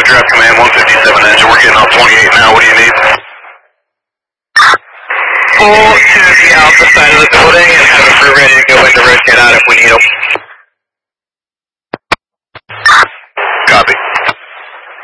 Draft Command 157 engine. We're getting off 28 now. What do you need? Pull to the alpha side of the building and have a crew ready to go in to rotate out if we need them.